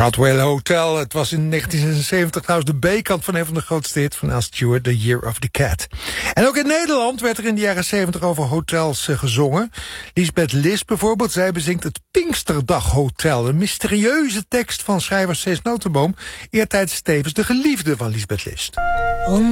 Broadway Hotel. Het was in 1976 trouwens de B-kant van een van de grootste hits van Al Stewart, The Year of the Cat. En ook in Nederland werd er in de jaren 70 over hotels gezongen. Lisbeth List bijvoorbeeld, zij bezingt het Pinksterdag Hotel. Een mysterieuze tekst van schrijver Cees Notenboom, eertijds tevens de geliefde van Lisbeth List.